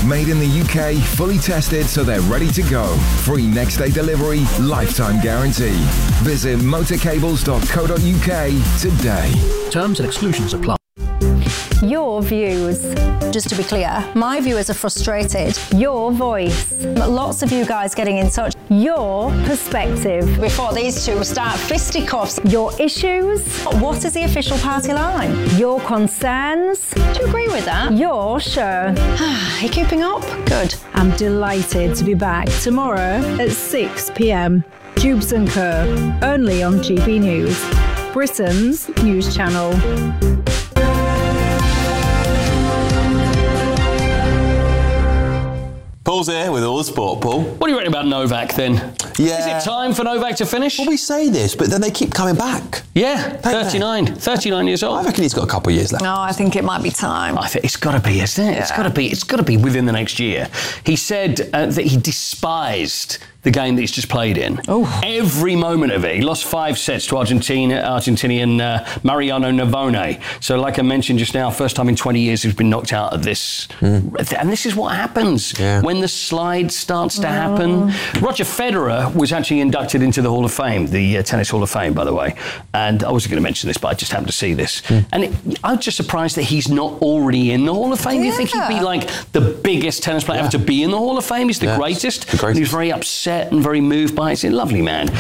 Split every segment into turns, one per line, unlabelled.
made in the UK, fully tested so they're ready to go. Free next day delivery, lifetime guarantee. Visit motorcables.co.uk today.
Terms and exclusions apply.
Your views. Just to be clear, my viewers are frustrated. Your voice. Lots of you guys getting in touch. Your perspective. Before these two start fisticuffs. Your issues. What is the official party line? Your concerns. Do you agree with that? Your show. Are you keeping up? Good.
I'm delighted to be back tomorrow at 6 p.m. Jubes & Co. Only on GB News, Britain's news channel.
Paul's here with all the sport, Paul.
What do you reckon about Novak then?
Yeah.
Is it time for Novak to finish?
Well, we say this, but then they keep coming back.
Yeah, 39 years old.
I reckon he's got a couple of years left.
No, I think it might be time.
I think it's got to be, isn't it?
Yeah.
It's got to be within the next year. He said that he despised the game that he's just played in.
Oh.
Every moment of it. He lost 5 sets to Argentinian Mariano Navone. So like I mentioned just now, first time in 20 years he's been knocked out of this. And this is what happens when the slide starts to happen. Roger Federer was actually inducted into the Hall of Fame, the Tennis Hall of Fame, by the way. And I wasn't going to mention this, but I just happened to see this. And I was just surprised that he's not already in the Hall of Fame. You think he'd be like the biggest tennis player ever to be in the Hall of Fame? He's the greatest. And he was very upset and very moved by it. He's a lovely man.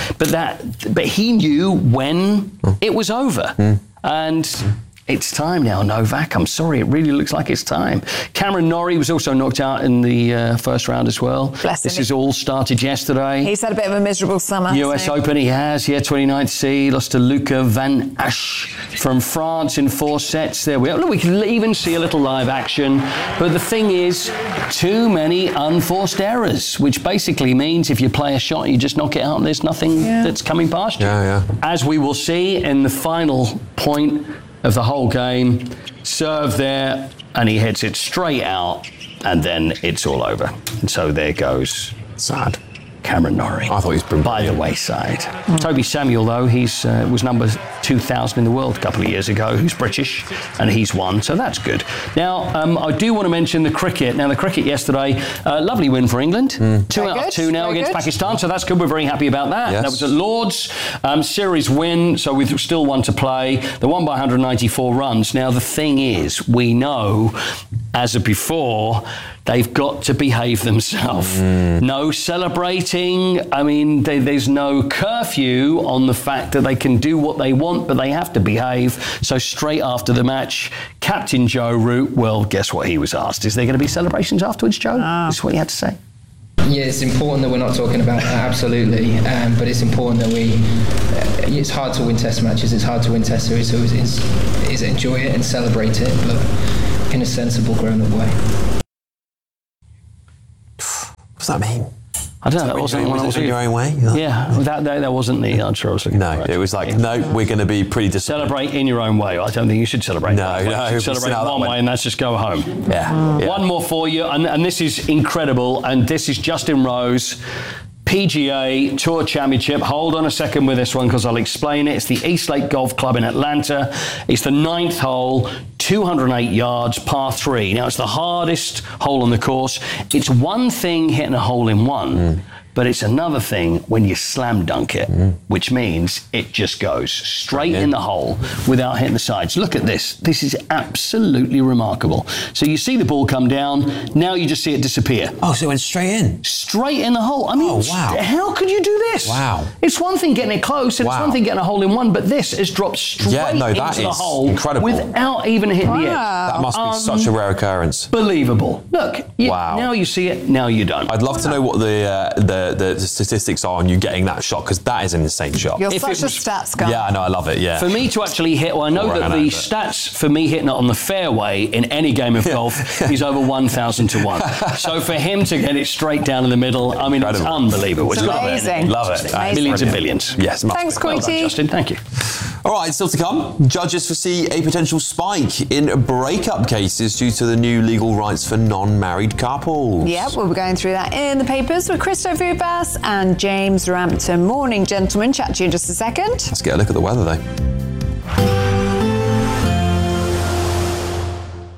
But he knew when it was over. And it's time now, Novak. I'm sorry, it really looks like it's time. Cameron Norrie was also knocked out in the first round as well.
Bless him.
This has all started yesterday.
He's had a bit of a miserable summer.
US Open, he has. 29th seed. Lost to Luca Van Asch from France in 4 sets. There we are. Look, we can even see a little live action. But the thing is, too many unforced errors, which basically means if you play a shot, you just knock it out and there's nothing that's coming past you. As we will see in the final point of the whole game, serve there, and he hits it straight out, and then it's all over. And so there goes.
Sad.
Cameron Norrie.
I thought he's been
by the wayside. Toby Samuel, though, he's was number 2,000 in the world a couple of years ago. He's British, and he's won, so that's good. Now, I do want to mention the cricket. Now, the cricket yesterday, lovely win for England. 2 out of 2 now against Pakistan, so that's good. We're very happy about that. That was at Lord's. Series win, so we've still one to play. They won by 194 runs. Now, the thing is, we know, as of before, they've got to behave themselves. No celebrating. I mean, there's no curfew on the fact that they can do what they want, but they have to behave. So straight after the match, Captain Joe Root, well, guess what he was asked? Is there going to be celebrations afterwards, Joe? That's what he had to say.
Yeah, it's important that we're not talking about that, absolutely. But it's important that it's hard to win test matches, it's hard to win test series, so is enjoy it and celebrate it, but in a sensible, grown-up way.
What's that mean?
I don't know. That wasn't
was it in your own way?
That wasn't the answer I was looking for.
No, it was like, no, we're going to be pretty disciplined.
Celebrate in your own way. I don't think you should celebrate.
No,
you should celebrate one way, and that's just go home.
One
more for you, and this is incredible, and this is Justin Rose. PGA Tour Championship. Hold on a second with this one because I'll explain it. It's the Eastlake Golf Club in Atlanta. It's the 9th hole, 208 yards, par 3. Now, it's the hardest hole on the course. It's one thing hitting a hole in one, but it's another thing when you slam dunk it, which means it just goes straight in the hole without hitting the sides. Look at this. This is absolutely remarkable. So you see the ball come down. Now you just see it disappear.
Oh, so it went straight in?
Straight in the hole. I mean, how could you do this?
Wow.
It's one thing getting it close, and it's one thing getting a hole in one, but this has dropped straight into the hole without even hitting the edge.
That must be such a rare occurrence.
Believable. Look, now you see it, now you don't.
I'd love to know what the statistics are on you getting that shot, because that is an insane shot.
You're such a stats guy.
Yeah, I know, I love it, yeah.
For me to actually hit, I know that the stats for me hitting it on the fairway in any game of golf is over 1,000 to 1. So for him to get it straight down in the middle, I mean, it's unbelievable.
It's amazing.
Love it.
Millions and billions.
Yes.
Thanks,
Well done, Justin. Thank you.
All right, still to come. Judges foresee a potential spike in breakup cases due to the new legal rights for non-married couples.
Yeah, we'll be going through that in the papers with Christo Vubas and James Rampton. Morning, gentlemen. Chat to you in just a second.
Let's get a look at the weather, though.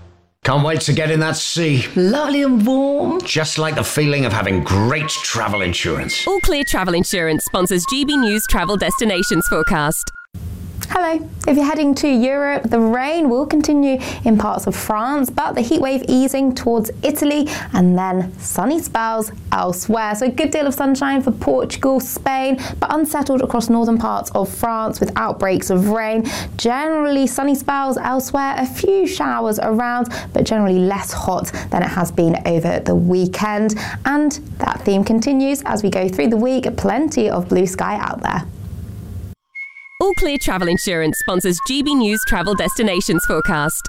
Can't wait to get in that sea.
Lovely and warm.
Just like the feeling of having great travel insurance.
All Clear Travel Insurance sponsors GB News Travel Destinations Forecast.
Hello. If you're heading to Europe, the rain will continue in parts of France, but the heat wave easing towards Italy and then sunny spells elsewhere. So a good deal of sunshine for Portugal, Spain, but unsettled across northern parts of France with outbreaks of rain. Generally sunny spells elsewhere, a few showers around, but generally less hot than it has been over the weekend. And that theme continues as we go through the week. Plenty of blue sky out there.
All Clear Travel Insurance sponsors GB News Travel Destinations Forecast.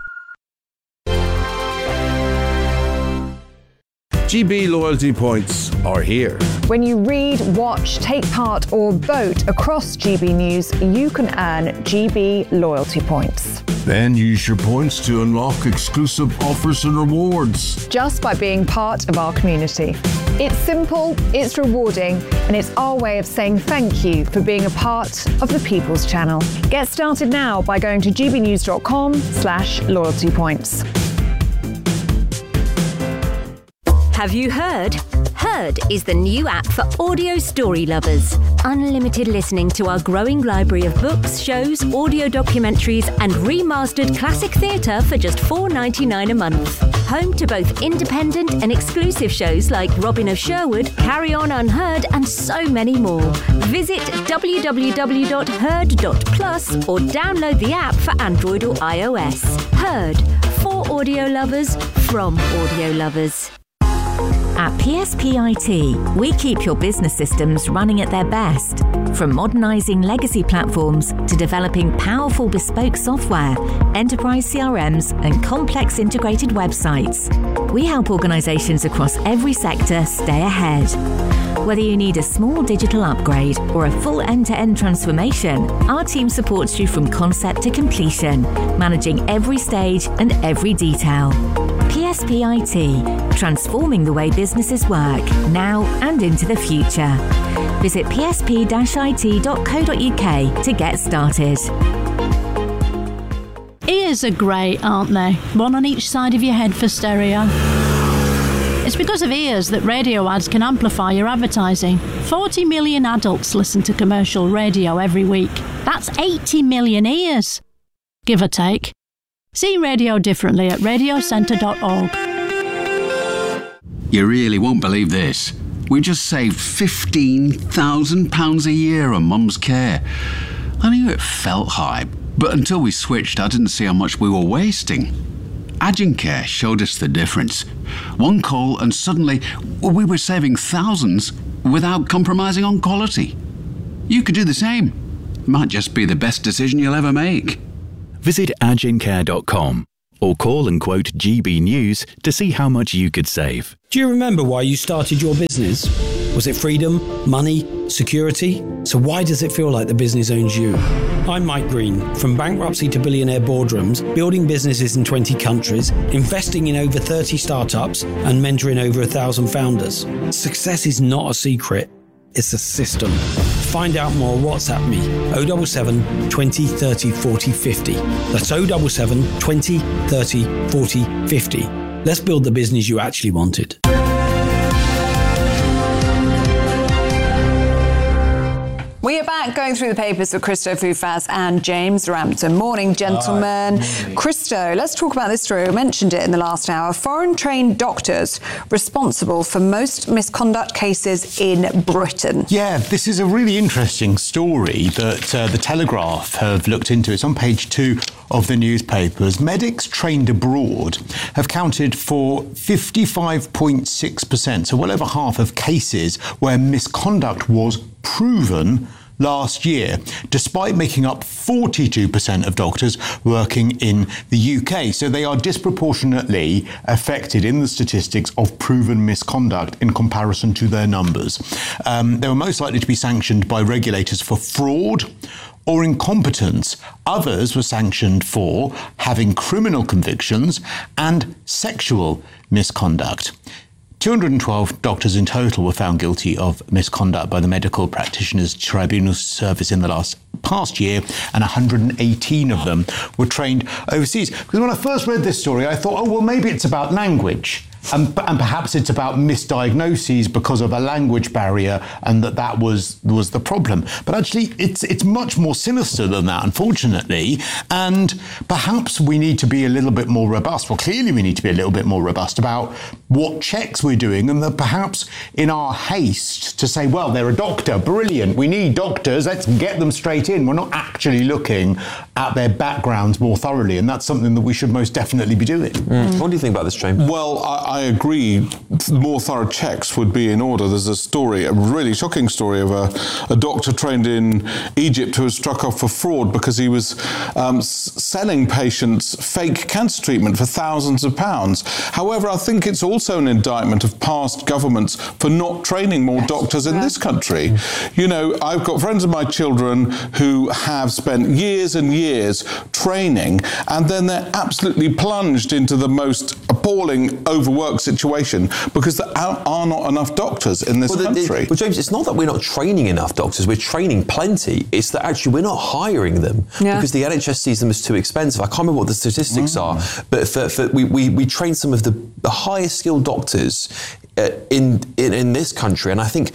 GB loyalty points are here.
When you read, watch, take part or vote across GB News, you can earn GB loyalty points.
Then use your points to unlock exclusive offers and rewards.
Just by being part of our community. It's simple, it's rewarding, and it's our way of saying thank you for being a part of the People's Channel. Get started now by going to gbnews.com/loyalty points.
Have you heard? Heard is the new app for audio story lovers. Unlimited listening to our growing library of books, shows, audio documentaries, and remastered classic theatre for just $4.99 a month. Home to both independent and exclusive shows like Robin of Sherwood, Carry On Unheard, and so many more. Visit www.heard.plus or download the app for Android or iOS. Heard, for audio lovers, from audio lovers.
At PSPIT, we keep your business systems running at their best. From modernising legacy platforms to developing powerful bespoke software, enterprise CRMs and complex integrated websites, we help organisations across every sector stay ahead. Whether you need a small digital upgrade or a full end-to-end transformation, our team supports you from concept to completion, managing every stage and every detail. PSPIT, transforming the way businesses work, now and into the future. Visit psp-it.co.uk to get started.
Ears are great, aren't they? One on each side of your head for stereo. It's because of ears that radio ads can amplify your advertising. 40 million adults listen to commercial radio every week. That's 80 million ears, give or take. See radio differently at radiocentre.org.
You really won't believe this. We just saved £15,000 a year on Mum's care. I knew it felt high, but until we switched, I didn't see how much we were wasting. Agencare showed us the difference. One call and suddenly we were saving thousands without compromising on quality. You could do the same. Might just be the best decision you'll ever make.
Visit agencare.com or call and quote GB News to see how much you could save.
Do you remember why you started your business? Was it freedom, money, security? So why does it feel like the business owns you? I'm Mike Green. From bankruptcy to billionaire boardrooms, building businesses in 20 countries, investing in over 30 startups, and mentoring over 1,000 founders. Success is not a secret. It's a system. Find out more, WhatsApp me, 077 20 30 40 50. That's 077 20 30 40 50. Let's build the business you actually wanted.
We are back going through the papers with Christo Fufas and James Rampton. Morning, gentlemen. Morning. Christo, let's talk about this story. We mentioned it in the last hour. Foreign-trained doctors responsible for most misconduct cases in Britain.
Yeah, this is a really interesting story that the Telegraph have looked into. It's on page 2 of the newspapers. Medics trained abroad have counted for 55.6%, so well over half of cases where misconduct was proven last year, despite making up 42% of doctors working in the UK. So they are disproportionately affected in the statistics of proven misconduct in comparison to their numbers. They were most likely to be sanctioned by regulators for fraud or incompetence. Others were sanctioned for having criminal convictions and sexual misconduct. 212 doctors in total were found guilty of misconduct by the Medical Practitioners Tribunal Service in the past year, and 118 of them were trained overseas. Because when I first read this story, I thought, oh, well, maybe it's about language. And perhaps it's about misdiagnoses because of a language barrier, and that was the problem. But actually, it's much more sinister than that, unfortunately. And perhaps we need to be a little bit more robust. Well, clearly we need to be a little bit more robust about what checks we're doing, and that perhaps in our haste to say, well, they're a doctor, brilliant, we need doctors, let's get them straight in. We're not actually looking at their backgrounds more thoroughly, and that's something that we should most definitely be doing.
What do you think about this, James?
Well, I agree. More thorough checks would be in order. There's a really shocking story of a doctor trained in Egypt who was struck off for fraud because he was selling patients fake cancer treatment for thousands of pounds. However, I think it's also an indictment of past governments for not training more doctors in this country. You know, I've got friends of my children who have spent years and years training, and then they're absolutely plunged into the most appalling overwork situation because there are not enough doctors in this country.
Well, James, it's not that we're not training enough doctors, we're training plenty. It's that actually we're not hiring them because the NHS sees them as too expensive. I can't remember what the statistics are, but we train some of the highest skilled doctors in this country, and I think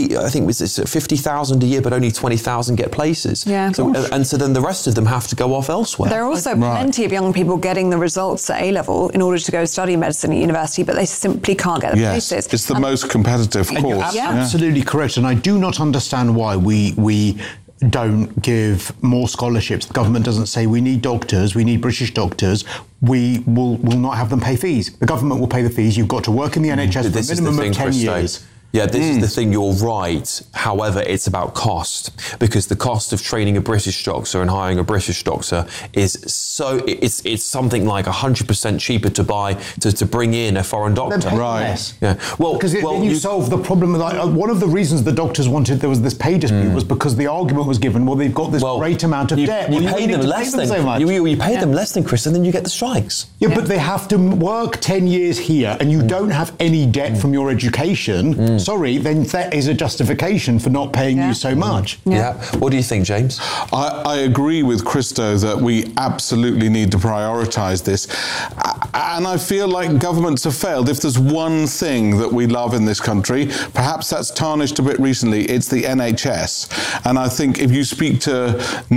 it's 50,000 a year, but only 20,000 get places. Yeah. So then the rest of them have to go off elsewhere.
There are also plenty of young people getting the results at A-level in order to go study medicine at university, but they simply can't get the places.
It's the most competitive course.
You're absolutely correct, and I do not understand why we don't give more scholarships. The government doesn't say we need doctors, we need British doctors. We will not have them pay fees. The government will pay the fees. You've got to work in the NHS for a minimum of 10 years.
Yeah, this is the thing, you're right. However, it's about cost, because the cost of training a British doctor and hiring a British doctor is it's something like 100% cheaper to bring in a foreign doctor.
Right.
Yeah. Well,
because then you solve the problem. One of the reasons the doctors wanted there was this pay dispute was because the argument was given, well, they've got this great amount of debt.
You pay them less than so much. You pay them less than Chris, and then you get the strikes.
Yeah, but they have to work 10 years here, and you don't have any debt from your education. Sorry, then that is a justification for not paying you so much.
Yeah. What do you think, James?
I agree with Christo that we absolutely need to prioritise this. And I feel like governments have failed. If there's one thing that we love in this country, perhaps that's tarnished a bit recently, it's the NHS. And I think if you speak to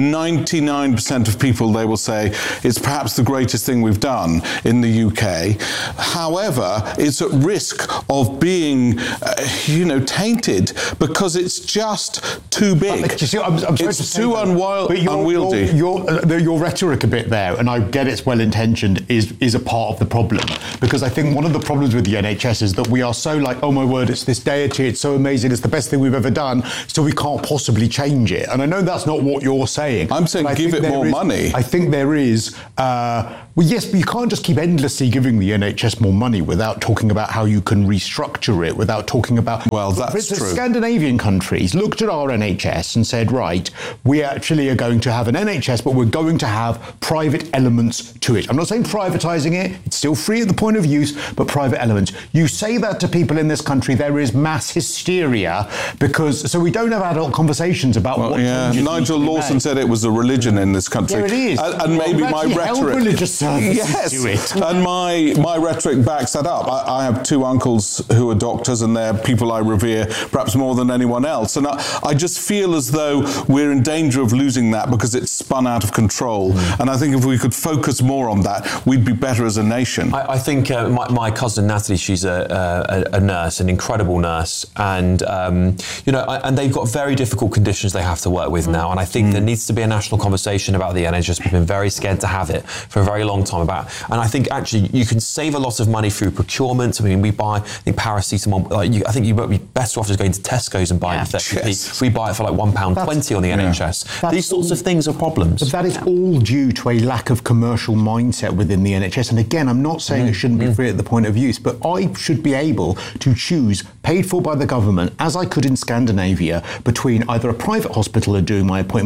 99% of people, they will say it's perhaps the greatest thing we've done in the UK. However, it's at risk of being tainted because it's just too big. It's too unwieldy.
Your rhetoric a bit there, and I get it's well-intentioned, is a part of the problem. Because I think one of the problems with the NHS is that we are so like, oh my word, it's this deity, it's so amazing, it's the best thing we've ever done, so we can't possibly change it. And I know that's not what you're saying.
I'm saying give it more money.
I think there is... yes, but you can't just keep endlessly giving the NHS more money without talking about how you can restructure it, without talking about...
Well, that's true.
Scandinavian countries looked at our NHS and said, right, we actually are going to have an NHS, but we're going to have private elements to it. I'm not saying privatising it, it's still free at the point of use, but private elements. You say that to people in this country, there is mass hysteria, so we don't have adult conversations about what...
Yeah, Nigel Lawson said it was a religion in this country.
Yeah, it is.
And maybe my rhetoric...
religious services do it.
And my rhetoric backs that up. I have two uncles who are doctors, and they're people I revere perhaps more than anyone else. And I just feel as though we're in danger of losing that because it's spun out of control. And I think if we could focus more on that, we'd be better as a nation.
I think my cousin Natalie, she's a nurse, an incredible nurse, and and they've got very difficult conditions they have to work with now. And I think there needs to be a national conversation about the NHS. We've been very scared to have it for a very long time and I think actually you can save a lot of money through procurement. I mean, we buy, I think, paracetamol. I think you might be better off just going to Tesco's and buying it. We buy it for like £1.20 on the NHS. These sorts of things are problems.
But that is all due to a lack of commercial mindset within the NHS. And again, I'm not saying it shouldn't be free at the point of use, but I should be able to choose, paid for by the government, as I could in Scandinavia, between either a private hospital doing my appointment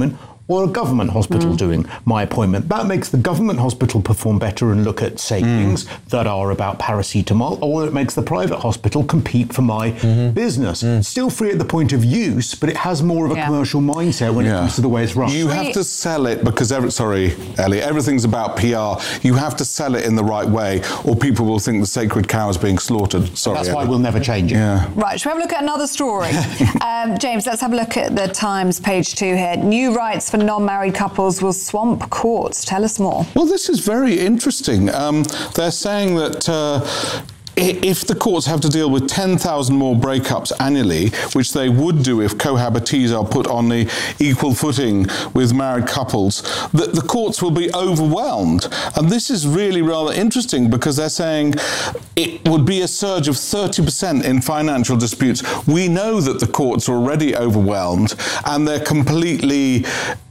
or a government hospital doing my appointment. That makes the government hospital perform better and look at savings that are about paracetamol, or it makes the private hospital compete for my business. Still free at the point of use, but it has more of a commercial mindset when it comes to the way it's run.
You have to sell it because, sorry, Ellie, everything's about PR. You have to sell it in the right way, or people will think the sacred cow is being slaughtered. Sorry,
That's
Ellie.
why we'll never change it.
Yeah.
Right, shall we have a look at another story? James, let's have a look at the Times, page 2 here. New rights for non-married couples will swamp courts. Tell us more.
Well, this is very interesting. They're saying that if the courts have to deal with 10,000 more breakups annually, which they would do if cohabitees are put on the equal footing with married couples, the courts will be overwhelmed. And this is really rather interesting because they're saying it would be a surge of 30% in financial disputes. We know that the courts are already overwhelmed and they're completely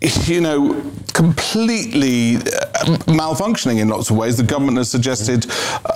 malfunctioning in lots of ways. The government has suggested,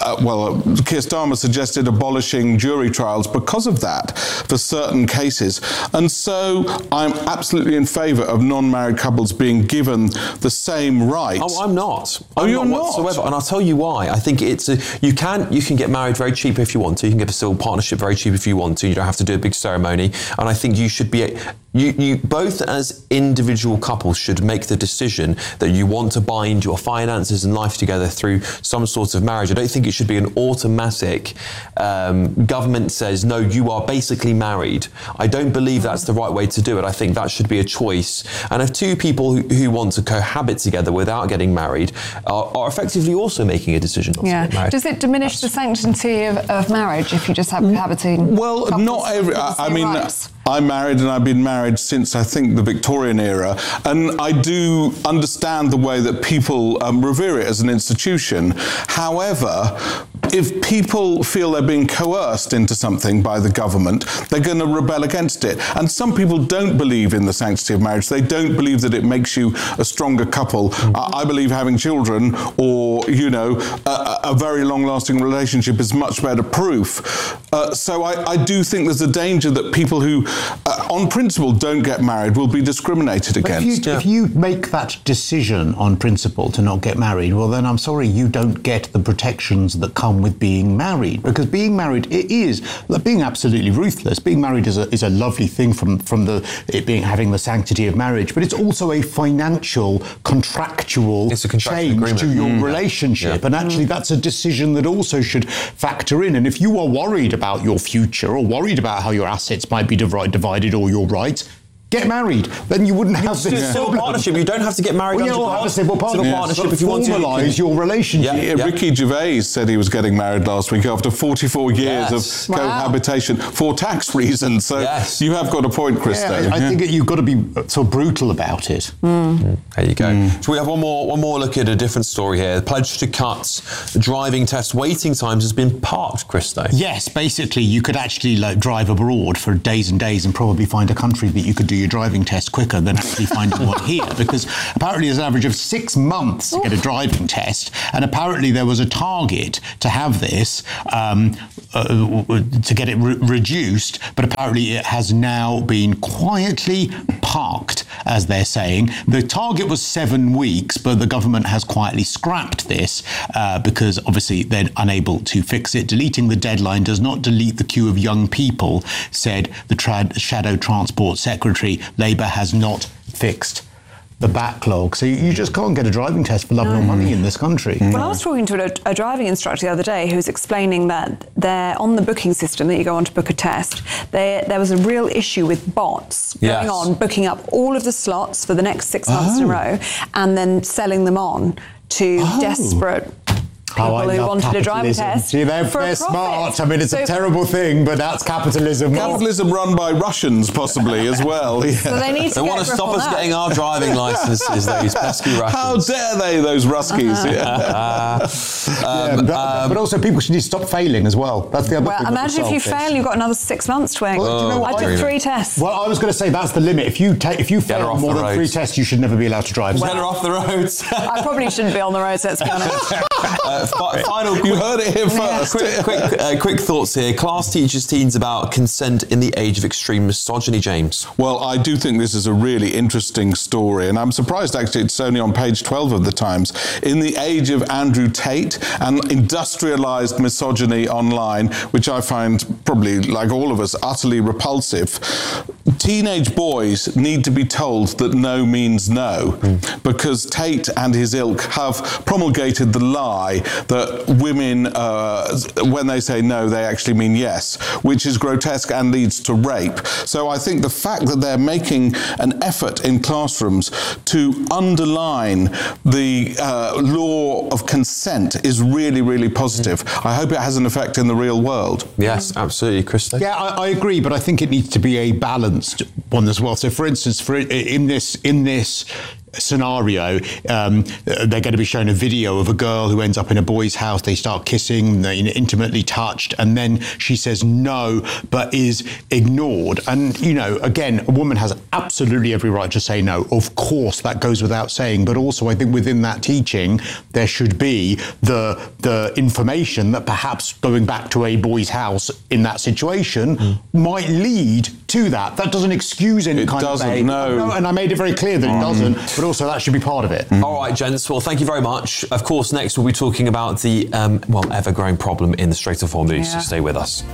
Keir Starmer suggested abolishing jury trials because of that for certain cases. And so I'm absolutely in favour of non-married couples being given the same rights.
Oh, I'm not.
You're not?
Whatsoever. And I'll tell you why. I think you can get married very cheap if you want to. You can get a civil partnership very cheap if you want to. You don't have to do a big ceremony. And I think you should be... You both as individual couples should make the decision that you want to bind your finances and life together through some sort of marriage. I don't think it should be an automatic government says, no, you are basically married. I don't believe that's the right way to do it. I think that should be a choice. And if two people who want to cohabit together without getting married are effectively also making a decision not to get married.
Does it diminish the sanctity of marriage if you just have cohabiting?
Well, not every... I mean...
rights?
I'm married and I've been married since, I think, the Victorian era. And I do understand the way that people revere it as an institution. However, if people feel they're being coerced into something by the government, they're going to rebel against it. And some people don't believe in the sanctity of marriage. They don't believe that it makes you a stronger couple. I believe having children or, a very long-lasting relationship is much better proof. So I do think there's a danger that people who, on principle, don't get married will be discriminated against.
If you make that decision on principle to not get married, well, then I'm sorry, you don't get the protections that come with being married. Because being married, it is being absolutely ruthless. Being married is a lovely thing from having the sanctity of marriage, but it's also a financial, contractual change to your relationship. And actually, that's a decision that also should factor in. And if you are worried about your future or worried about how your assets might be divided or your rights, get married. Then you wouldn't have this
civil partnership. You don't have to get married.
You have a civil partnership if you want to formalise your relationship.
Ricky Gervais said he was getting married last week after 44 years of cohabitation for tax reasons. So you have got a point, Christo.
I think you've got to be sort of brutal about it.
There you go. So we have one more look at a different story here. The pledge to cut driving test waiting times has been parked, Christo.
Yes, basically you could actually drive abroad for days and days and probably find a country that you could do your driving test quicker than actually finding one here, because apparently there's an average of 6 months to get a driving test, and apparently there was a target to have this to get it reduced, but apparently it has now been quietly parked, as they're saying. The target was 7 weeks, but the government has quietly scrapped this because obviously they're unable to fix it. Deleting the deadline does not delete the queue of young people, said the Shadow Transport Secretary. Labour has not fixed the backlog. So you just can't get a driving test for love nor money in this country.
Well, I was talking to a driving instructor the other day who was explaining that they're on the booking system that you go on to book a test. There was a real issue with bots going on, booking up all of the slots for the next 6 months in a row and then selling them on to desperate people who wanted a driving test.
See, they're smart. I mean, it's a terrible thing, but that's capitalism.
Capitalism run by Russians, possibly, as well.
So they need to
want to stop us getting our driving licenses, those pesky Russians.
How dare they, those Ruskies?
But also people should need to stop failing as well. That's the other thing.
Well, imagine if you fail, you've got another 6 months to wait.
Well, do you know what?
I took 3 tests.
Well, I was going to say that's the limit. If you fail more than 3 tests, you should never be allowed to drive.
Get her off the roads.
I probably shouldn't be on the roads, let's be honest.
Final.
You heard it here first.
Quick thoughts here. Class teaches teens about consent in the age of extreme misogyny, James.
Well, I do think this is a really interesting story, and I'm surprised actually it's only on page 12 of the Times. In the age of Andrew Tate and industrialised misogyny online, which I find probably, like all of us, utterly repulsive, teenage boys need to be told that no means no, because Tate and his ilk have promulgated the lie that women, when they say no, they actually mean yes, which is grotesque and leads to rape. So I think the fact that they're making an effort in classrooms to underline the law of consent is really, really positive. I hope it has an effect in the real world.
Yes, absolutely. Christo?
Yeah, I agree, but I think it needs to be a balanced one as well. So, for instance, in this scenario, they're going to be shown a video of a girl who ends up in a boy's house. They start kissing, they're intimately touched, and then she says no, but is ignored. And, again, a woman has absolutely every right to say no. Of course, that goes without saying. But also, I think within that teaching, there should be the information that perhaps going back to a boy's house in that situation might lead to that. That doesn't excuse any kind of behaviour. No, and I made it very clear that it doesn't, but also that should be part of it.
All right, gents. Well, thank you very much. Of course, next we'll be talking about the, ever-growing problem in the Strait of Hormuz. So stay with us.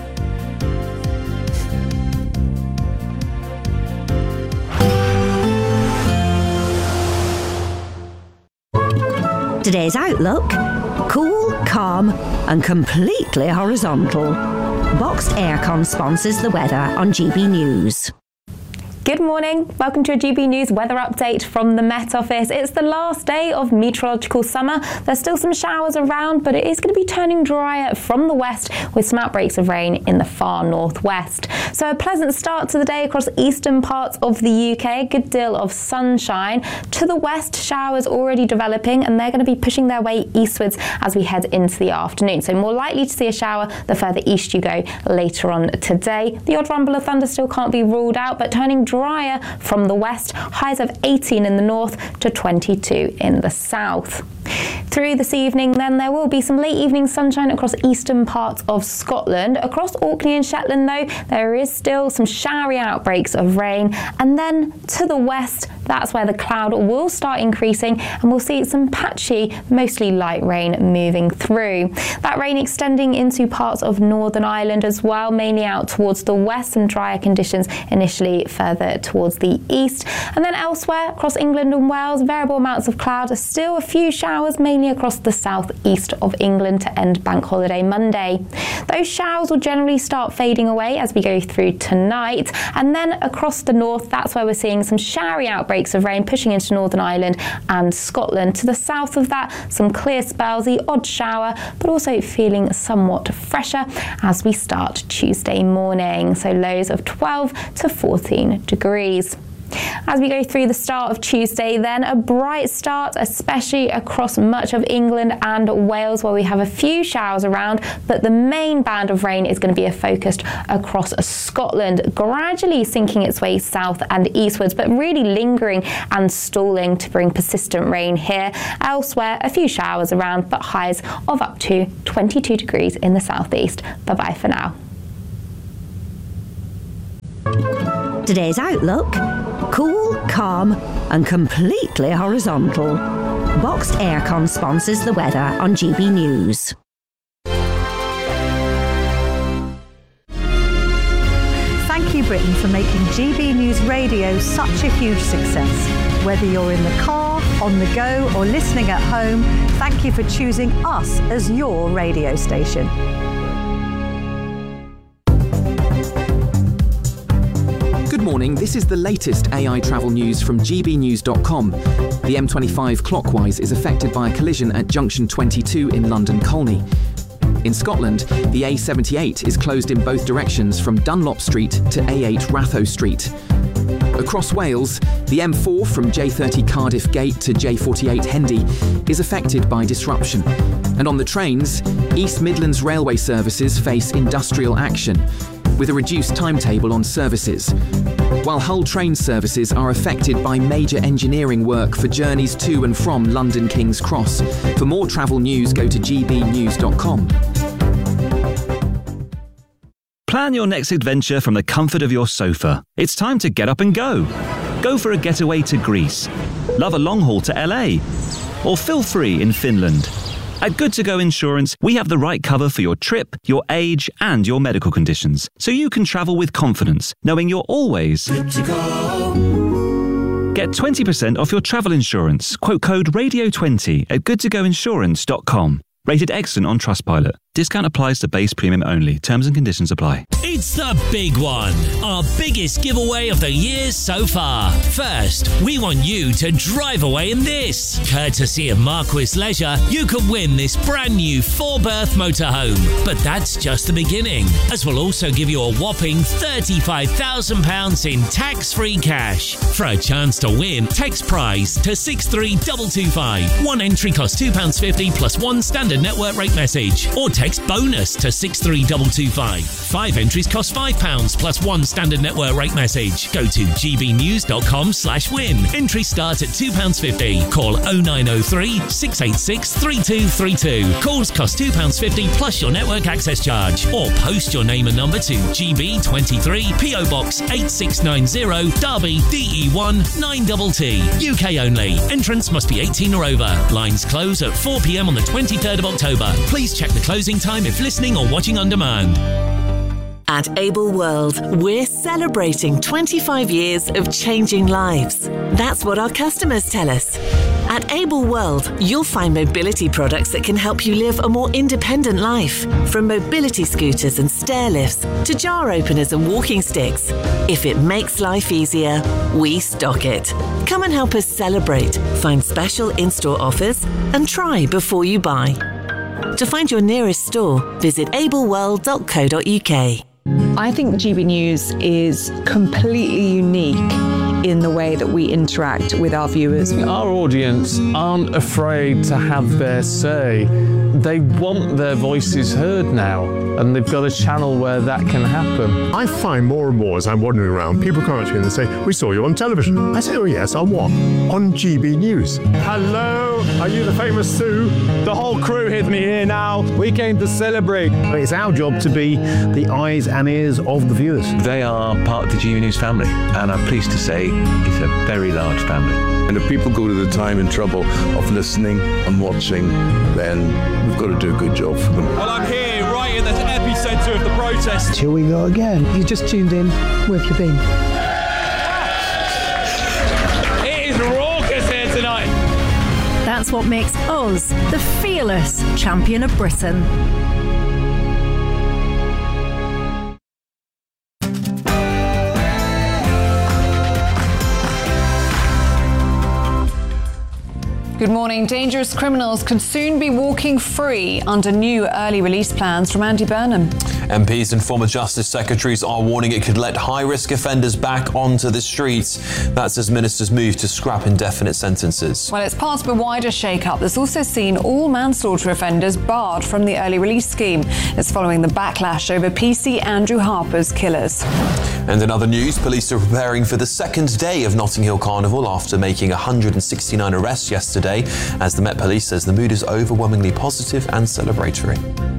Today's outlook: cool, calm and completely horizontal. Boxed Aircon sponsors the weather on GB News.
Good morning. Welcome to a GB News weather update from the Met Office. It's the last day of meteorological summer. There's still some showers around, but it is going to be turning drier from the west with some outbreaks of rain in the far northwest. So a pleasant start to the day across eastern parts of the UK. A good deal of sunshine. To the west, showers already developing, and they're going to be pushing their way eastwards as we head into the afternoon. So more likely to see a shower the further east you go later on today. The odd rumble of thunder still can't be ruled out, but turning drier from the west, highs of 18 in the north to 22 in the south. Through this evening then, there will be some late evening sunshine across eastern parts of Scotland. Across Orkney and Shetland though, there is still some showery outbreaks of rain, and then to the west, that's where the cloud will start increasing and we'll see some patchy, mostly light rain moving through. That rain extending into parts of Northern Ireland as well, mainly out towards the west, and drier conditions initially further towards the east. And then elsewhere across England and Wales, variable amounts of cloud, still a few showers mainly across the southeast of England to end Bank Holiday Monday. Those showers will generally start fading away as we go through tonight, and then across the north, that's where we're seeing some showery outbreaks of rain pushing into Northern Ireland and Scotland. To the south of that, some clear spells, the odd shower, but also feeling somewhat fresher as we start Tuesday morning. So lows of 12 to 14 degrees. As we go through the start of Tuesday then, a bright start, especially across much of England and Wales, where we have a few showers around, but the main band of rain is going to be focused across Scotland, gradually sinking its way south and eastwards, but really lingering and stalling to bring persistent rain here. Elsewhere, a few showers around, but highs of up to 22 degrees in the southeast. Bye-bye for now.
Today's outlook: cool, calm and completely horizontal. Boxed Aircon sponsors the weather on GB News.
Thank you, Britain, for making GB News Radio such a huge success. Whether you're in the car, on the go or listening at home, thank you for choosing us as your radio station.
Good morning, this is the latest AI travel news from gbnews.com. The M25 clockwise is affected by a collision at junction 22 in London Colney. In Scotland, the A78 is closed in both directions from Dunlop Street to A8 Ratho Street. Across Wales, the M4 from J30 Cardiff Gate to J48 Hendy is affected by disruption. And on the trains, East Midlands railway services face industrial action. with a reduced timetable on services. While Hull train services are affected by major engineering work for journeys to and from London King's Cross. For more travel news, go to gbnews.com.
Plan your next adventure from the comfort of your sofa. It's time to get up and go. Go for a getaway to Greece. Love a long haul to LA. Or feel free in Finland. At Good To Go Insurance, we have the right cover for your trip, your age, and your medical conditions, so you can travel with confidence, knowing you're always good to go. Get 20% off your travel insurance. Quote code RADIO20 at goodtogoinsurance.com. Rated excellent on Trustpilot. Discount applies to base premium only. Terms and conditions apply.
It's the big one. Our biggest giveaway of the year so far. First, we want you to drive away in this. Courtesy of Marquis Leisure, you can win this brand new 4-berth motorhome. But that's just the beginning, as we'll also give you a whopping £35,000 in tax-free cash. For a chance to win, text prize to 63225. One entry costs £2.50 plus one standard network rate message. Or text bonus to 63225. 5 entries cost £5 plus one standard network rate message. Go to gbnews.com/win. Entries start at £2.50. Call 0903 686 3232. Calls cost £2.50 plus your network access charge. Or post your name and number to GB23 PO Box 8690 Derby DE1 9TT. UK only. Entrance must be 18 or over. Lines close at 4 p.m. on the 23rd of October. Please check the closing time if listening or watching on demand.
At Able World, we're celebrating 25 years of changing lives. That's what our customers tell us. At Able World, you'll find mobility products that can help you live a more independent life. From mobility scooters and stair lifts to jar openers and walking sticks. If it makes life easier, we stock it. Come and help us celebrate, find special in-store offers, and try before you buy. To find your nearest store, visit ableworld.co.uk.
I think GB News is completely unique in the way that we interact with our viewers.
Our audience aren't afraid to have their say. They want their voices heard now, and they've got a channel where that can happen.
I find more and more as I'm wandering around, people come up to me and they say, "We saw you on television." I say, "Oh yes, on what?" "On GB News."
Hello, are you the famous Sue? The whole crew with me here now. We came to celebrate.
It's our job to be the eyes and ears of the viewers.
They are part of the GB News family, and I'm pleased to say it's a very large family.
And if people go to the time and trouble of listening and watching, then we've got to do a good job for them.
Well, I'm here right in the epicentre of the protest.
Here we go again.
You just tuned in. Where have you been?
It is raucous here tonight.
That's what makes us the fearless champion of Britain.
Good morning. Dangerous criminals could soon be walking free under new early release plans from Andy Burnham.
MPs and former Justice Secretaries are warning it could let high-risk offenders back onto the streets. That's as ministers move to scrap indefinite sentences.
Well, it's part of a wider shake-up that's also seen all manslaughter offenders barred from the early release scheme. It's following the backlash over PC Andrew Harper's killers.
And in other news, police are preparing for the second day of Notting Hill Carnival after making 169 arrests yesterday, as the Met Police says the mood is overwhelmingly positive and celebratory.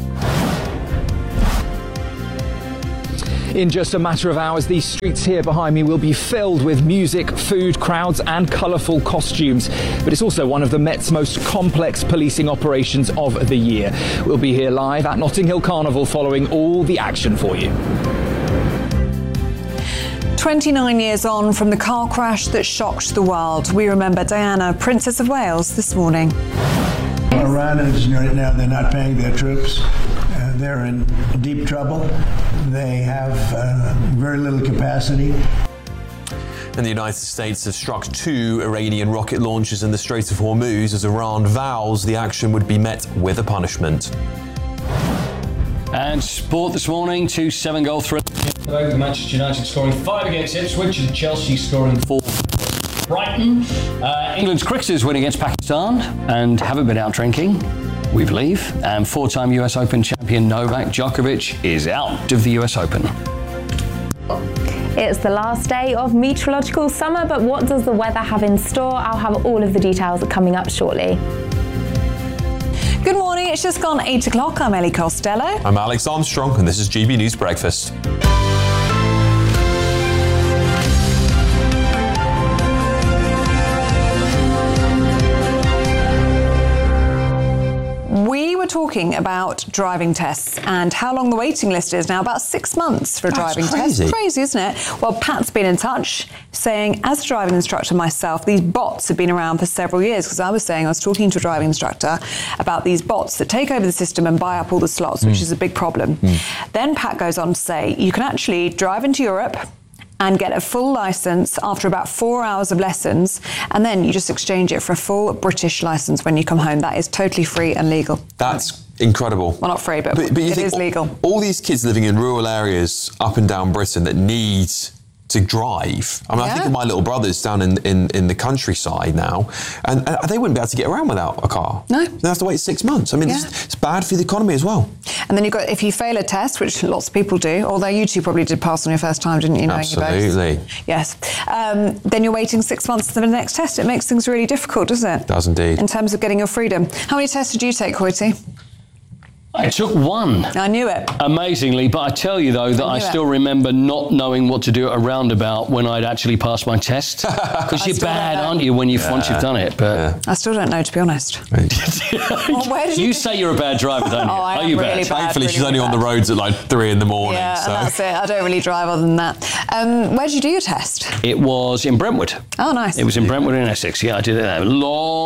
In just a matter of hours, these streets here behind me will be filled with music, food, crowds and colourful costumes. But it's also one of the Met's most complex policing operations of the year. We'll be here live at Notting Hill Carnival following all the action for you.
29 years on from the car crash that shocked the world, we remember Diana, Princess of Wales, this morning.
Iran is right now, they're not paying their troops. They're in deep trouble. They have very little capacity.
And the United States has struck 2 Iranian rocket launches in the Strait of Hormuz as Iran vows the action would be met with a punishment.
And sport this morning, 2 7-goal thrills. Manchester United scoring 5 against Ipswich and Chelsea scoring 4. Brighton. England's cricketers win against Pakistan and haven't been out drinking, we believe. And 4-time US Open champion Novak Djokovic is out of the US Open.
It's the last day of meteorological summer, but what does the weather have in store? I'll have all of the details coming up shortly.
Good morning, it's just gone 8 o'clock. I'm Ellie Costello.
I'm Alex Armstrong, and this is GB News Breakfast.
We were talking about driving tests and how long the waiting list is now. About 6 months for a driving test. Crazy, isn't it? Well, Pat's been in touch saying, as a driving instructor myself, these bots have been around for several years, because I was talking to a driving instructor about these bots that take over the system and buy up all the slots, which is a big problem. Then Pat goes on to say, you can actually drive into Europe and get a full licence after about 4 hours of lessons, and then you just exchange it for a full British licence when you come home. That is totally free and legal.
That's incredible.
Well, not free, but
you
it
think
is legal.
All these kids living in rural areas up and down Britain that need to drive. I mean, I think of my little brothers down in the countryside now, and they wouldn't be able to get around without a car. No. They have to wait 6 months. I mean, it's bad for the economy as well.
And then you've got, if you fail a test, which lots of people do, although you two probably did pass on your first time, didn't you?
Absolutely.
Yes. Then you're waiting 6 months for the next test. It makes things really difficult, doesn't it?
It does indeed.
In terms of getting your freedom. How many tests did you take, Hoytie?
I took one.
I knew it.
Amazingly, but I tell you though that I still remember not knowing what to do at a roundabout when I'd actually passed my test. Because you're bad, aren't you, once you've done it? But
I still don't know, to be honest. Well, where did
you say you're a bad driver, don't you?
Oh, I
Are
am
you
really
bad?
bad.
Thankfully,
really
she's only on the roads at like 3 in the morning.
Yeah,
so.
and that's it. I don't really drive other than that. Where did you do your test?
It was in Brentwood.
Oh, nice.
It was in Brentwood in Essex. Yeah, I did it a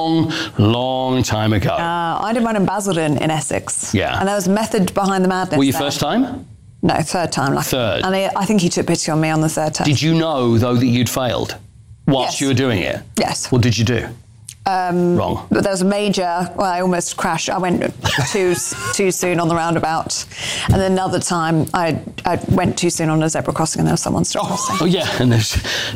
long time ago.
I did mine in Basildon in Essex.
Yeah.
And there was method behind the madness.
Were you
there.
first time?
No, third time.
Third.
And I think he took pity on me on the third test.
Did you know, though, that you'd failed whilst you were doing it?
Yes.
What did you do? Wrong.
But there was a major, I almost crashed. I went too soon on the roundabout. And then another time I went too soon on a zebra crossing and there was someone stopping.
Oh, yeah. And there's,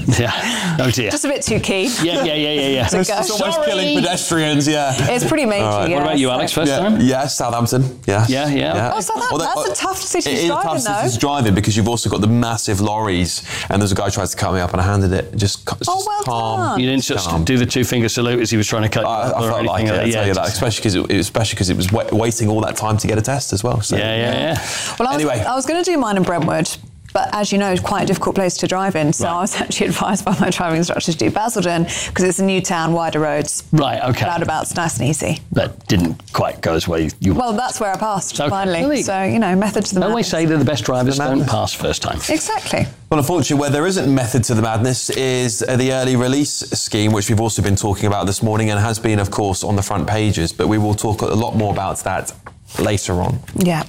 oh dear.
Just a bit too keen.
Yeah.
It's almost killing pedestrians,
It's pretty major,
right.
yeah.
What about you, Alex? First time?
Yeah, Southampton. Yeah.
Oh, Southampton, that's a tough city to drive in, though.
It is a tough city to drive in because you've also got the massive lorries, and there's a guy who tries to cut me up and I handed it. Just
well
calm.
done.
You didn't just do the 2-finger salute as he was trying to cut you up?
I felt like it, I tell you that, especially because it was waiting all that time to get a test as well. So.
Yeah.
Well, I was going to do mine in Brentwood, but as you know, it's quite a difficult place to drive in. So I was actually advised by my driving instructor to do Basildon because it's a new town, wider roads.
Right, okay.
Roundabouts, nice and easy.
That didn't quite go as well.
Well, that's where I passed, finally.
Really?
So, method to the madness.
They always say that the best drivers don't pass first time.
Exactly.
Well, unfortunately, where there isn't method to the madness is the early release scheme, which we've also been talking about this morning and has been, of course, on the front pages. But we will talk a lot more about that later on.
Yeah.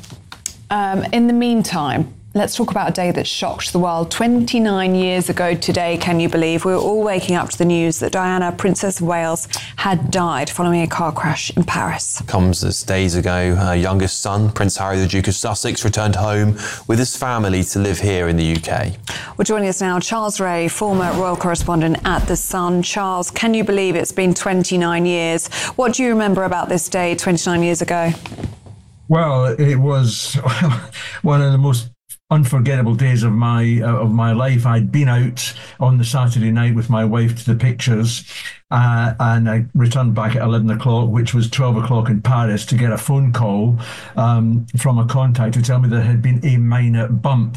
In the meantime, let's talk about a day that shocked the world. 29 years ago today, can you believe? We were all waking up to the news that Diana, Princess of Wales, had died following a car crash in Paris.
Comes as days ago, her youngest son, Prince Harry, the Duke of Sussex, returned home with his family to live here in the UK.
Well, joining us now, Charles Ray, former royal correspondent at The Sun. Charles, can you believe it's been 29 years? What do you remember about this day 29 years ago?
Well, it was one of the most unforgettable days of my life. I'd been out on the Saturday night with my wife to the pictures, and I returned back at 11 o'clock, which was 12 o'clock in Paris, to get a phone call from a contact to tell me there had been a minor bump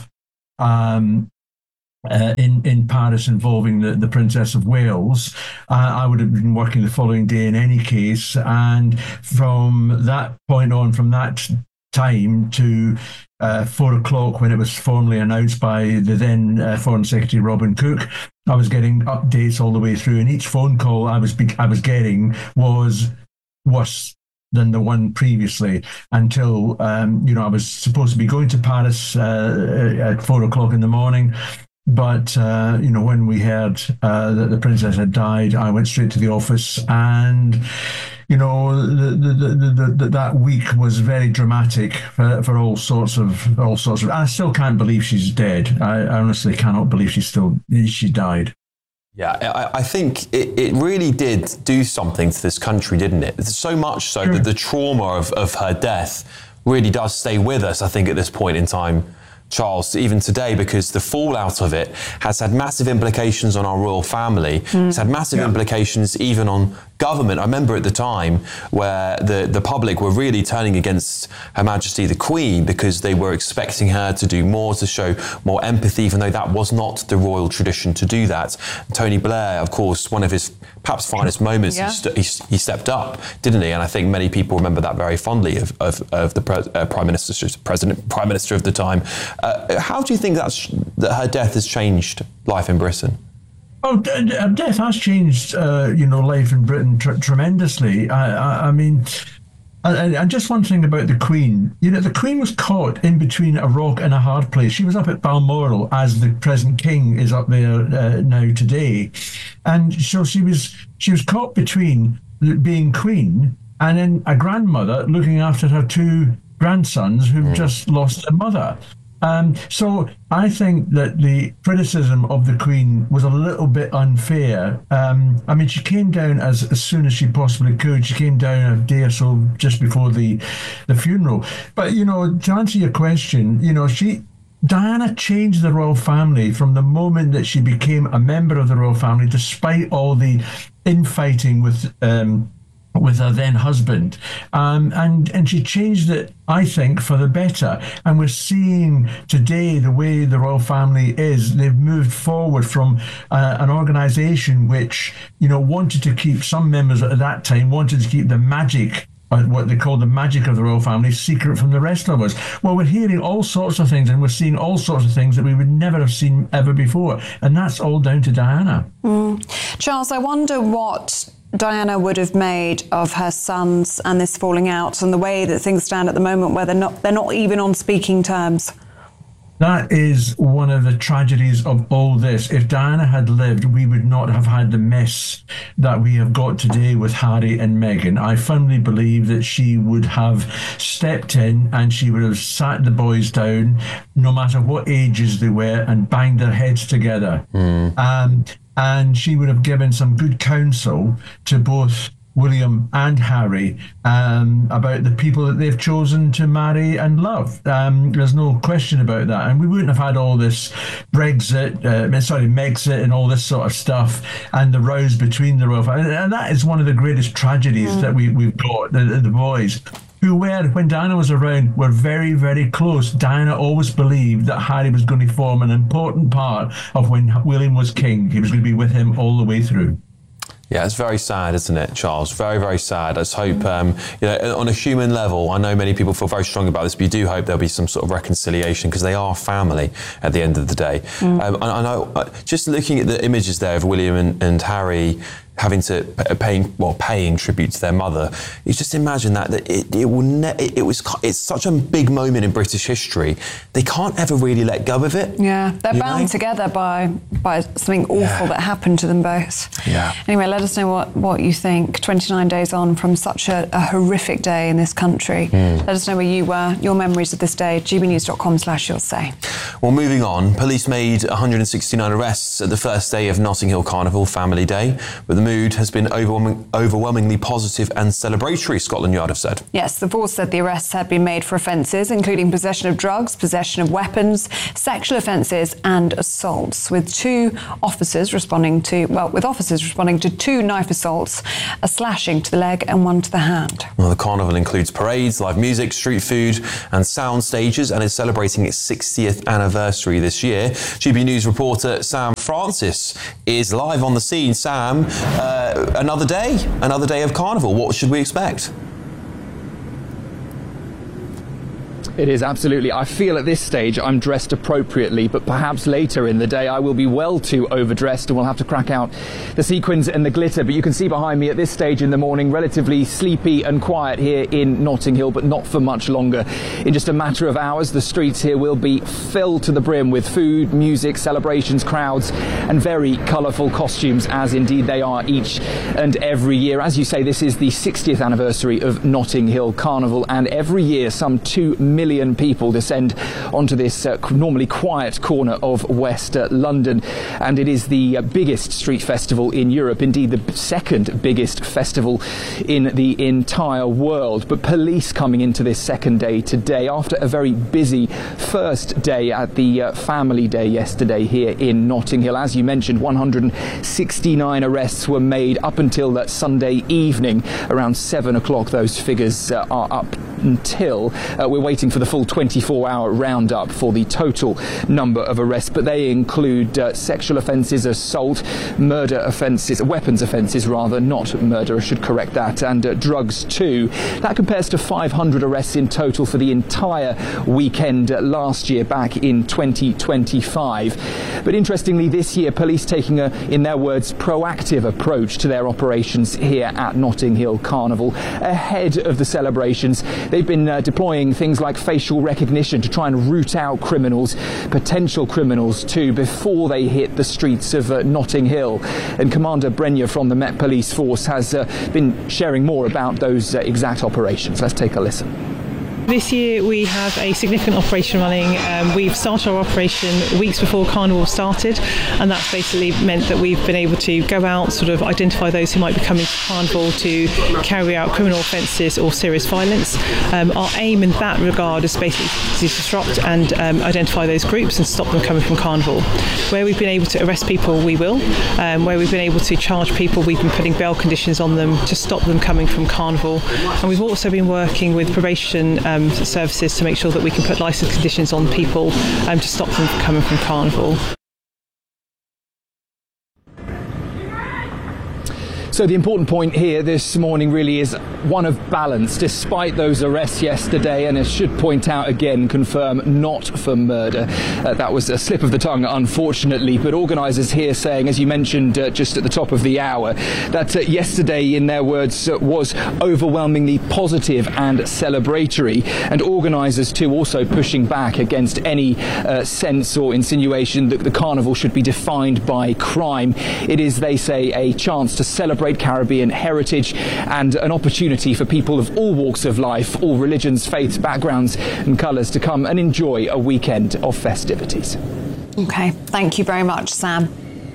in Paris involving the Princess of Wales. I would have been working the following day in any case, and from that point on, from that time to 4 o'clock, when it was formally announced by the then Foreign Secretary Robin Cook, I was getting updates all the way through, and each phone call I was getting was worse than the one previously, until I was supposed to be going to Paris at 4 o'clock in the morning. But, when we heard that the princess had died, I went straight to the office, and, that week was very dramatic for all sorts of. I still can't believe she's dead. I honestly cannot believe she died.
Yeah, I think it really did do something to this country, didn't it? So much so that the trauma of her death really does stay with us, I think, at this point in time. Charles, even today, because the fallout of it has had massive implications on our royal family. It's had massive implications even on government. I remember at the time where the public were really turning against Her Majesty the Queen because they were expecting her to do more, to show more empathy, even though that was not the royal tradition to do that. Tony Blair, of course, one of his perhaps finest moments, he stepped up, didn't he? And I think many people remember that very fondly of the Prime Minister of the time. How do you think that her death has changed life in Britain?
Oh, death has changed, life in Britain tremendously. I mean, and just one thing about the Queen. The Queen was caught in between a rock and a hard place. She was up at Balmoral, as the present King is up there now today, and so she was caught between being Queen and then a grandmother looking after her two grandsons who've just lost their mother. So I think that the criticism of the Queen was a little bit unfair. I mean, she came down as soon as she possibly could. She came down a day or so just before the funeral. But, to answer your question, Diana changed the royal family from the moment that she became a member of the royal family, despite all the infighting with her then husband, and she changed it, I think, for the better. And we're seeing today the way the royal family is. They've moved forward from an organisation which, wanted to keep, some members at that time wanted to keep the magic, what they call the magic of the royal family, secret from the rest of us. Well, we're hearing all sorts of things and we're seeing all sorts of things that we would never have seen ever before. And that's all down to Diana.
Charles, I wonder what Diana would have made of her sons and this falling out and the way that things stand at the moment, where they're not even on speaking terms.
That is one of the tragedies of all this. If Diana had lived, we would not have had the mess that we have got today with Harry and Meghan. I firmly believe that she would have stepped in and she would have sat the boys down, no matter what ages they were, and banged their heads together. And she would have given some good counsel to both William and Harry about the people that they've chosen to marry and love. There's no question about that. And we wouldn't have had all this Megxit and all this sort of stuff and the rows between the royal family. And that is one of the greatest tragedies that we've got, the boys. Who were, when Diana was around, were very, very close. Diana always believed that Harry was going to form an important part of when William was king. He was going to be with him all the way through.
Yeah, it's very sad, isn't it, Charles? Very, very sad. I just hope, on a human level, I know many people feel very strongly about this, but you do hope there'll be some sort of reconciliation because they are family at the end of the day. I know, just looking at the images there of William and Harry having to paying tribute to their mother. You just imagine that it's such a big moment in British history. They can't ever really let go of it.
Yeah, they're bound together by something awful that happened to them both. Yeah. Anyway, let us know what you think. 29 days on from such a horrific day in this country. Let us know where you were, your memories of this day. gbnews.com/you'll-say.
Well, moving on, police made 169 arrests at the first day of Notting Hill Carnival Family Day, but the mood has been overwhelmingly positive and celebratory, Scotland Yard have said.
Yes, the force said the arrests had been made for offences including possession of drugs, possession of weapons, sexual offences and assaults, with officers responding to two knife assaults, a slashing to the leg and one to the hand.
Well, the carnival includes parades, live music, street food and sound stages and is celebrating its 60th anniversary this year. GB News reporter Sam Francis is live on the scene. Sam, another day of carnival. What should we expect?
It is, absolutely. I feel at this stage I'm dressed appropriately, but perhaps later in the day I will be well too overdressed and we'll have to crack out the sequins and the glitter. But you can see behind me at this stage in the morning, relatively sleepy and quiet here in Notting Hill, but not for much longer. In just a matter of hours, the streets here will be filled to the brim with food, music, celebrations, crowds and very colourful costumes, as indeed they are each and every year. As you say, this is the 60th anniversary of Notting Hill Carnival, and every year some 2 million million people descend onto this normally quiet corner of West London. And it is the biggest street festival in Europe, indeed the second biggest festival in the entire world. But police coming into this second day today after a very busy first day at the Family Day yesterday here in Notting Hill. As you mentioned, 169 arrests were made up until that Sunday evening. Around 7 o'clock, those figures are up until we're waiting for the full 24-hour roundup for the total number of arrests, but they include sexual offences, assault, murder offences, weapons offences rather, not murder, I should correct that, and drugs too. That compares to 500 arrests in total for the entire weekend last year, back in 2025. But interestingly, this year, police taking a, in their words, proactive approach to their operations here at Notting Hill Carnival. Ahead of the celebrations, they've been deploying things like facial recognition to try and root out criminals, potential criminals too, before they hit the streets of Notting Hill. And Commander Brenya from the Met Police Force has been sharing more about those exact operations. Let's take a listen.
This year we have a significant operation running. We've started our operation weeks before Carnival started, and that's basically meant that we've been able to go out, sort of identify those who might be coming to Carnival to carry out criminal offences or serious violence. Our aim in that regard is basically to disrupt and identify those groups and stop them coming from Carnival. Where we've been able to arrest people, we will. Where we've been able to charge people, we've been putting bail conditions on them to stop them coming from Carnival. And we've also been working with probation services to make sure that we can put licence conditions on people to stop them from coming from Carnival.
So the important point here this morning really is one of balance, despite those arrests yesterday, and I should point out again, confirm, not for murder. That was a slip of the tongue, unfortunately, but organisers here saying, as you mentioned just at the top of the hour, that yesterday, in their words, was overwhelmingly positive and celebratory, and organisers too also pushing back against any sense or insinuation that the carnival should be defined by crime. It is, they say, a chance to celebrate Caribbean heritage and an opportunity for people of all walks of life, all religions, faiths, backgrounds and colours to come and enjoy a weekend of festivities.
OK, thank you very much, Sam.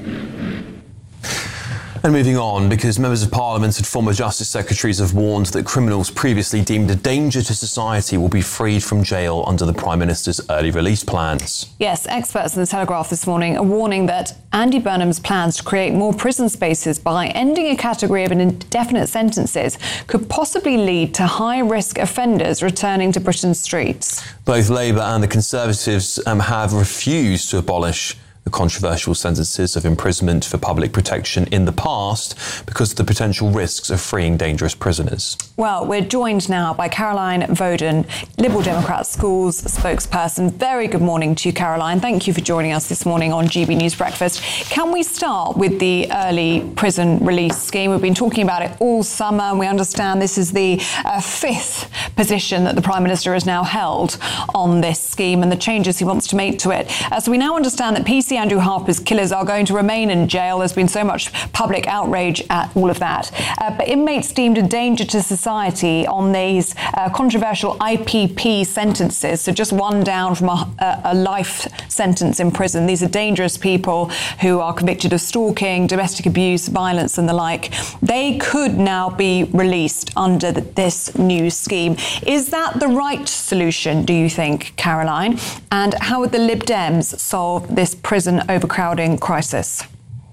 And moving on, because members of Parliament and former Justice Secretaries have warned that criminals previously deemed a danger to society will be freed from jail under the Prime Minister's early release plans.
Yes, experts in the Telegraph this morning are warning that Andy Burnham's plans to create more prison spaces by ending a category of indefinite sentences could possibly lead to high-risk offenders returning to Britain's streets.
Both Labour and the Conservatives have refused to abolish the controversial sentences of imprisonment for public protection in the past because of the potential risks of freeing dangerous prisoners.
Well, we're joined now by Caroline Voden, Liberal Democrat Schools spokesperson. Very good morning to you, Caroline. Thank you for joining us this morning on GB News Breakfast. Can we start with the early prison release scheme? We've been talking about it all summer, and we understand this is the fifth position that the Prime Minister has now held on this scheme and the changes he wants to make to it. So we now understand that PC Andrew Harper's killers are going to remain in jail. There's been so much public outrage at all of that. But inmates deemed a danger to society on these controversial IPP sentences, so just one down from a life sentence in prison. These are dangerous people who are convicted of stalking, domestic abuse, violence and the like. They could now be released under this new scheme. Is that the right solution, do you think, Caroline? And how would the Lib Dems solve this prison overcrowding crisis?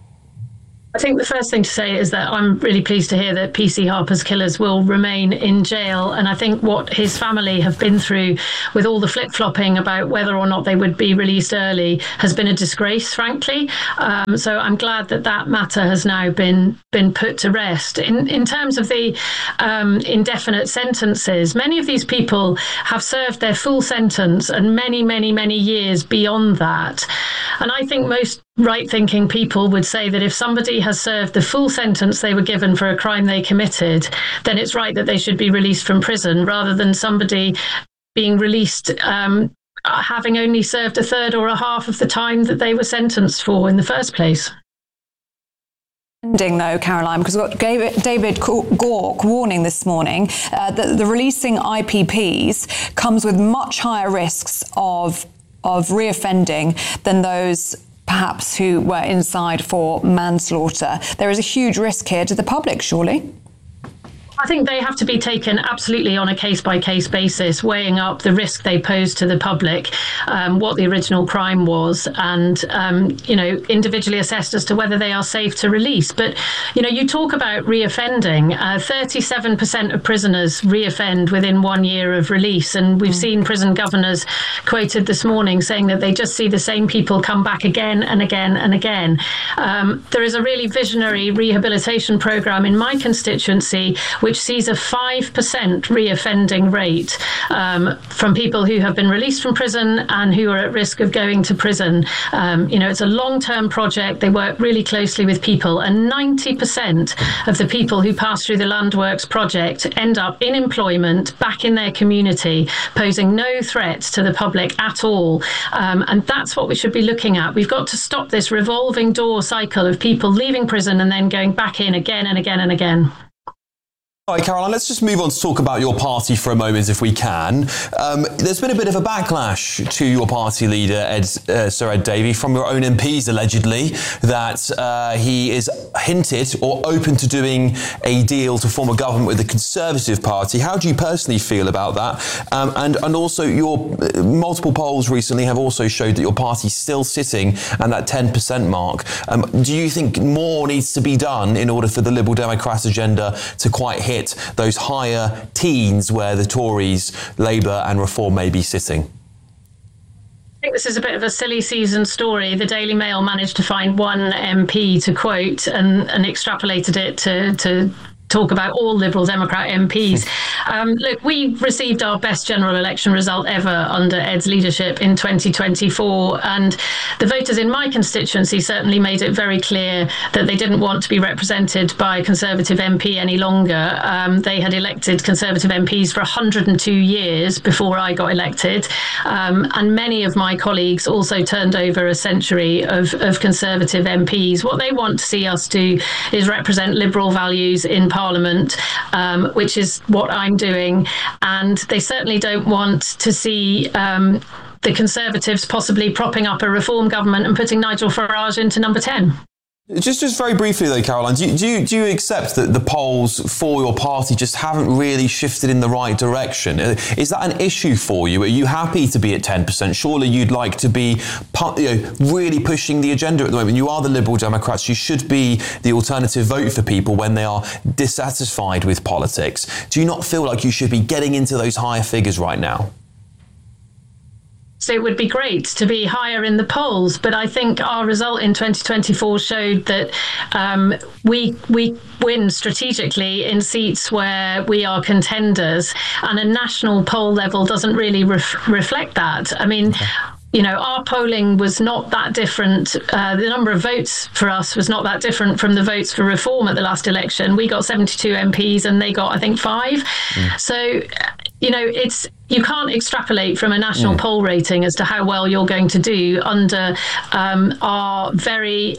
I think the first thing to say is that I'm really pleased to hear that PC Harper's killers will remain in jail. And I think what his family have been through with all the flip-flopping about whether or not they would be released early has been a disgrace, frankly. So I'm glad that that matter has now been put to rest. In terms of the indefinite sentences, many of these people have served their full sentence and many, many, many years beyond that. And I think most right-thinking people would say that if somebody has served the full sentence they were given for a crime they committed, then it's right that they should be released from prison rather than somebody being released having only served a third or a half of the time that they were sentenced for in the first place.
Ending though, Caroline, because we've got David Gauke warning this morning that the releasing IPPs comes with much higher risks of reoffending than those perhaps who were inside for manslaughter. There is a huge risk here to the public, surely?
I think they have to be taken absolutely on a case-by-case basis, weighing up the risk they pose to the public, what the original crime was, and, individually assessed as to whether they are safe to release. But, you talk about reoffending. 37% of prisoners reoffend within 1 year of release, and we've seen prison governors quoted this morning saying that they just see the same people come back again and again and again. There is a really visionary rehabilitation programme in my constituency which sees a 5% reoffending rate from people who have been released from prison and who are at risk of going to prison. It's a long-term project. They work really closely with people, and 90% of the people who pass through the Landworks project end up in employment, back in their community, posing no threat to the public at all. And that's what we should be looking at. We've got to stop this revolving door cycle of people leaving prison and then going back in again and again and again.
All right, Caroline, let's just move on to talk about your party for a moment, if we can. There's been a bit of a backlash to your party leader, Sir Ed Davey, from your own MPs, allegedly, that he is hinted or open to doing a deal to form a government with the Conservative Party. How do you personally feel about that? And also, your multiple polls recently have also showed that your party's still sitting at that 10% mark. Do you think more needs to be done in order for the Liberal Democrats agenda to quite hit those higher teens where the Tories, Labour and Reform may be sitting?
I think this is a bit of a silly season story. The Daily Mail managed to find one MP to quote and extrapolated it to talk about all Liberal Democrat MPs. Look, we received our best general election result ever under Ed's leadership in 2024, and the voters in my constituency certainly made it very clear that they didn't want to be represented by a Conservative MP any longer. They had elected Conservative MPs for 102 years before I got elected, and many of my colleagues also turned over a century of Conservative MPs. What they want to see us do is represent Liberal values in Parliament, which is what I'm doing, and they certainly don't want to see the Conservatives possibly propping up a Reform government and putting Nigel Farage into number 10.
Just very briefly though, Caroline, do you accept that the polls for your party just haven't really shifted in the right direction? Is that an issue for you? Are you happy to be at 10%? Surely you'd like to be really pushing the agenda at the moment. You are the Liberal Democrats. You should be the alternative vote for people when they are dissatisfied with politics. Do you not feel like you should be getting into those higher figures right now?
So it would be great to be higher in the polls, but I think our result in 2024 showed that we win strategically in seats where we are contenders, and a national poll level doesn't really reflect that. I mean, our polling was not that different. The number of votes for us was not that different from the votes for Reform at the last election. We got 72 MPs and they got, I think, 5. So, you can't extrapolate from a national poll rating as to how well you're going to do under our very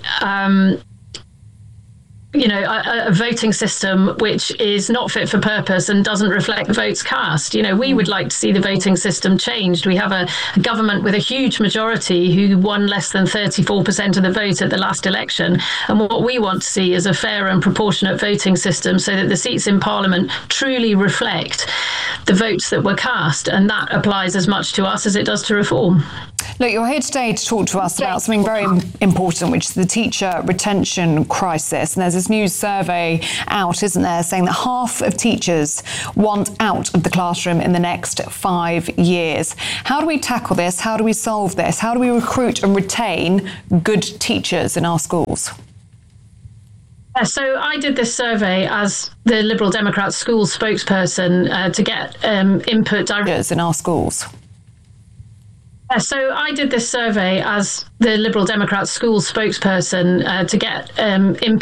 a voting system which is not fit for purpose and doesn't reflect votes cast. We would like to see the voting system changed. We have a government with a huge majority who won less than 34% of the vote at the last election. And what we want to see is a fair and proportionate voting system so that the seats in Parliament truly reflect the votes that were cast. And that applies as much to us as it does to Reform.
Look, you're here today to talk to us about something very important, which is the teacher retention crisis. And there's this new survey out, isn't there, saying that half of teachers want out of the classroom in the next 5 years. How do we tackle this? How do we solve this? How do we recruit and retain good teachers in our schools?
So I did this survey as the Liberal Democrat school spokesperson to get input
in our schools.
So I did this survey as the Liberal Democrat school spokesperson to get input